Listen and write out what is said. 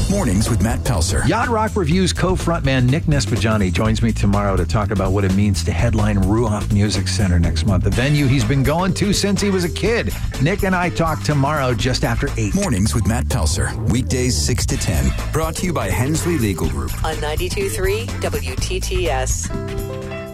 Mornings with Matt Pelser. Yacht Rock Review's co-frontman Nick Nespajani joins me tomorrow to talk about what it means to headline Ruoff Music Center next month, a venue he's been going to since he was a kid. Nick and I talk tomorrow just after 8. Mornings with Matt Pelser. Weekdays 6 to 10. Brought to you by Hensley Legal Group. On 92.3 WTTS.